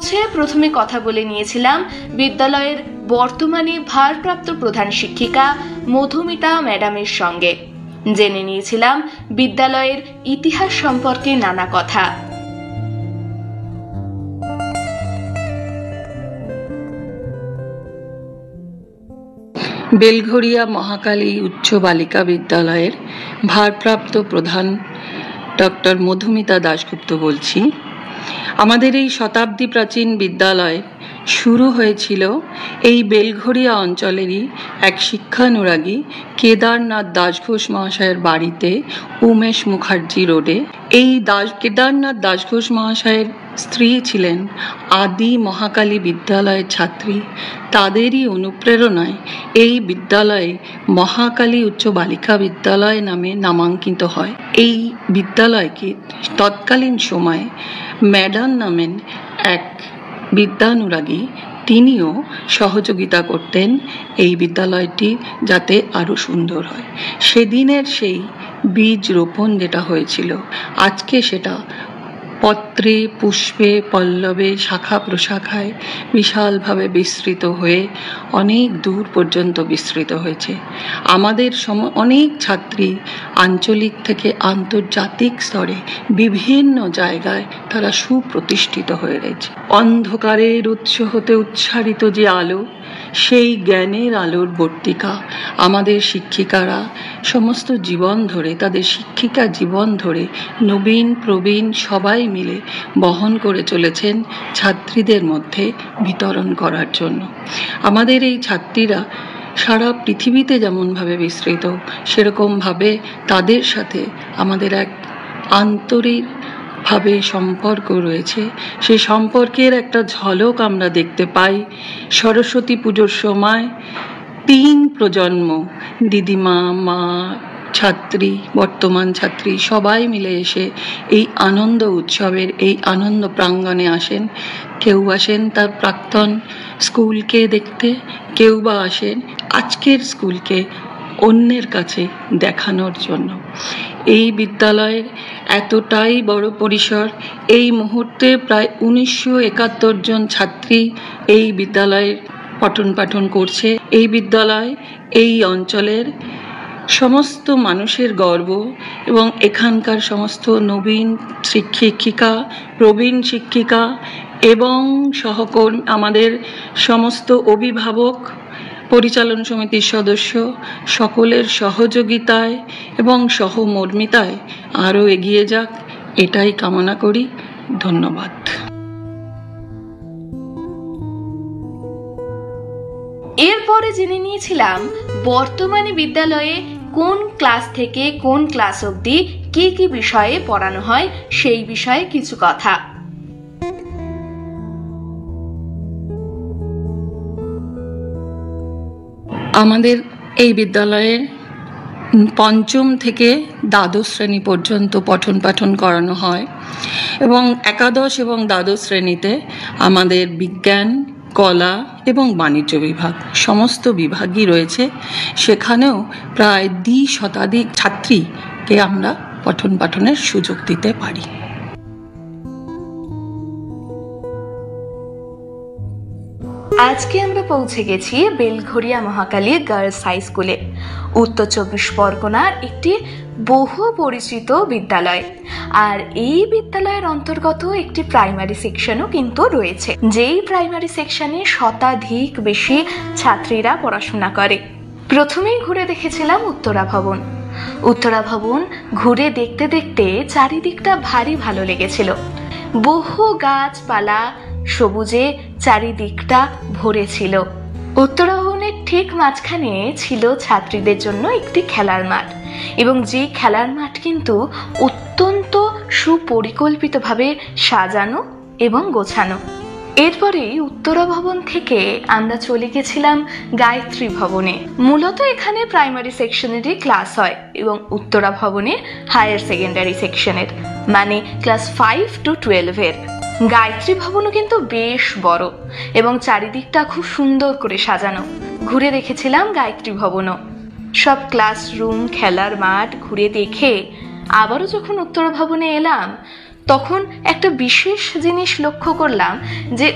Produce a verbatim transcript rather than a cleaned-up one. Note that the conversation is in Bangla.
চলছে, প্রথমে কথা বলে নিয়েছিলাম বিদ্যালয়ের বর্তমানে ভারপ্রাপ্ত প্রধান শিক্ষিকা মধুমিতা ম্যাডামের সঙ্গে। জেনে নিয়েছিলাম বিদ্যালয়ের ইতিহাস সম্পর্কে নানা কথা। বেলঘরিয়া মহাকালী উচ্চ বালিকা বিদ্যালয়ের ভারপ্রাপ্ত প্রধান ডক্টর মধুমিতা দাশগুপ্ত বলছি। আমাদের এই শতাব্দী প্রাচীন বিদ্যালয় শুরু হয়েছিল এই বেলঘরিয়া অঞ্চলেরই এক শিক্ষানুরাগী কেদারনাথ দাসঘোষ মহাশয়ের বাড়িতে, উমেশ মুখার্জি রোডে। এই দাস কেদারনাথ দাসঘোষ মহাশয়ের স্ত্রী ছিলেন আদি মহাকালী বিদ্যালয়ের ছাত্রী। তাদেরই অনুপ্রেরণায় এই বিদ্যালয়ে মহাকালী উচ্চ বালিকা বিদ্যালয় নামে নামাঙ্কিত হয়। এই বিদ্যালয়কে তৎকালীন সময়ে ম্যাডাম নামেন এক বিদ্যানুরাগী, তিনিও সহযোগিতা করতেন এই বিদ্যালয়টি যাতে আরো সুন্দর হয়। সেদিনের সেই বীজ রোপণ যেটা হয়েছিল, আজকে সেটা পত্রে, পুষ্পে, পল্লবে, শাখা প্রশাখায় বিশালভাবে বিস্তৃত হয়ে অনেক দূর পর্যন্ত বিস্তৃত হয়েছে। আমাদের সম অনেক ছাত্রী আঞ্চলিক থেকে আন্তর্জাতিক স্তরে বিভিন্ন জায়গায় তারা সুপ্রতিষ্ঠিত হয়ে রয়েছে। অন্ধকারের উৎস হতে উচ্চারিত যে আলো, সেই জ্ঞানের আলোর বর্তিকা আমাদের শিক্ষিকারা সমস্ত জীবন ধরে, তাদের শিক্ষিকা জীবন ধরে নবীন প্রবীণ সবাই মিলে বহন করে চলেছেন ছাত্রীদের মধ্যে বিতরণ করার জন্য। আমাদের এই ছাত্রীরা সারা পৃথিবীতে যেমনভাবে বিস্তৃত, সেরকমভাবে তাদের সাথে আমাদের এক আন্তরিক ভাবে সম্পর্ক রয়েছে। সেই সম্পর্কের একটা ঝলক আমরা দেখতে পাই সরস্বতী পুজোর সময়। তিন প্রজন্ম, দিদিমা, মা, ছাত্রী, বর্তমান ছাত্রী সবাই মিলে এসে এই আনন্দ উৎসবের এই আনন্দ প্রাঙ্গণে আসেন। কেউ আসেন তার প্রাক্তন স্কুলকে দেখতে, কেউ বা আসেন আজকের স্কুলকে অন্যের কাছে দেখানোর জন্য। এই বিদ্যালয়ের এতটাই বড় পরিসর, এই মুহূর্তে প্রায় উনিশশো একাত্তর জন ছাত্রী এই বিদ্যালয়ে পঠন পাঠন করছে। এই বিদ্যালয় এই অঞ্চলের সমস্ত মানুষের গর্ব এবং এখানকার সমস্ত নবীন শিক্ষিকা, প্রবীণ শিক্ষিকা এবং সহকর্মী, আমাদের সমস্ত অভিভাবক, পরিচালন সমিতির সদস্য সকলের সহযোগিতায় এবং সহমর্মিতায় আরও এগিয়ে যাক, এটাই কামনা করি। ধন্যবাদ। এরপরে জেনে নিয়েছিলাম বর্তমানে বিদ্যালয়ে কোন ক্লাস থেকে কোন ক্লাস অবধি কি কি বিষয়ে পড়ানো হয়, সেই বিষয়ে কিছু কথা। আমাদের এই বিদ্যালয়ে পঞ্চম থেকে দ্বাদশ শ্রেণী পর্যন্ত পঠন পাঠন করানো হয় এবং একাদশ এবং দ্বাদশ শ্রেণীতে আমাদের বিজ্ঞান, কলা এবং বাণিজ্য বিভাগ সমস্ত বিভাগই রয়েছে। সেখানেও প্রায় দ্বি শতাধিক ছাত্রীকে আমরা পঠন পাঠনের সুযোগ দিতে পারি। আজকে আমরা পৌঁছে গেছি বেলঘরিয়া মহাকালী গার্লস হাই স্কুলে, উত্তর চব্বিশ পরগনার একটি বহু পরিচিত বিদ্যালয়। আর এই বিদ্যালয়ের অন্তর্গত একটি প্রাইমারি সেকশনও কিন্তু রয়েছে, যেই প্রাইমারি সেকশনে শতাধিক বেশি ছাত্রীরা পড়াশোনা করে। প্রথমেই ঘুরে দেখেছিলাম উত্তরা ভবন। উত্তরা ভবন ঘুরে দেখতে দেখতে চারিদিকটা ভারী ভালো লেগেছিল। বহু গাছপালা সবুজে চারিদিকটা ভরে ছিল। উত্তরা ভবনের ঠিক মাঝখানে ছিল ছাত্রীদের জন্য একটি খেলার মাঠ, এবং যে খেলার মাঠ কিন্তু অত্যন্ত সুপরিকল্পিতভাবে সাজানো এবং গোছানো। এরপরে উত্তরা ভবন থেকে আমরা চলে গেছিলাম গায়ত্রী ভবনে। মূলত এখানে প্রাইমারি সেকশনেরই ক্লাস হয় এবং উত্তরা ভবনে হায়ার সেকেন্ডারি সেকশনের, মানে ক্লাস ফাইভ টু টুয়েলভের। গায়ত্রী ভবনও কিন্তু বেশ বড় এবং চারিদিকটা খুব সুন্দর করে সাজানো। ঘুরে দেখেছিলাম গায়ত্রী ভবনও। সব ক্লাসরুম, খেলার মাঠ ঘুরে দেখে আবারও যখন উত্তরা ভবনে এলাম, তখন একটা বিশেষ জিনিস লক্ষ্য করলাম যে